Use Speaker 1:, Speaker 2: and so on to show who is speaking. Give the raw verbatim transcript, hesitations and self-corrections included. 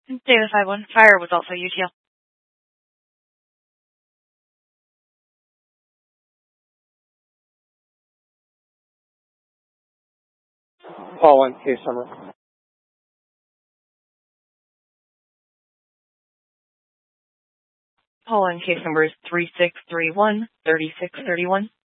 Speaker 1: Data five one, fire was also U T L.
Speaker 2: Paul one, case summary.
Speaker 1: Paul one, case number is three six three one, three six three one.